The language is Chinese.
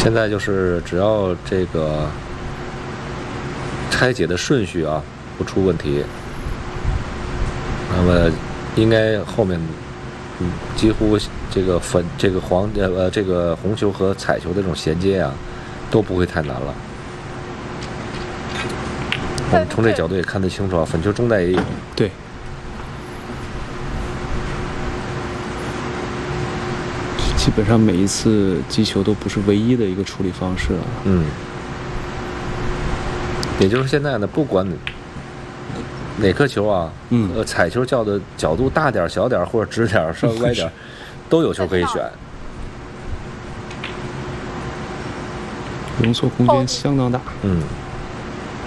现在就是只要这个拆解的顺序啊不出问题，那么应该后面几乎这个这个红球和彩球的这种衔接啊都不会太难了。我们从这角度也看得清楚啊，粉球中带也有。 对。基本上每一次击球都不是唯一的一个处理方式了。 也就是现在呢，不管哪颗球啊，彩球叫的角度大点、小点或者直点、稍微歪点，都有球可以选。 容错空间相当大。